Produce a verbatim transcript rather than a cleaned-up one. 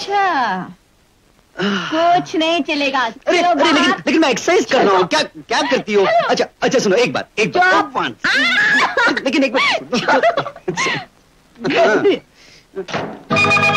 अच्छा, कुछ नहीं चलेगा। अरे, अरे लेकिन, लेकिन मैं एक्सरसाइज कर रहा हूँ। क्या क्या करती हो? अच्छा अच्छा सुनो, एक बात एक बात लेकिन एक बात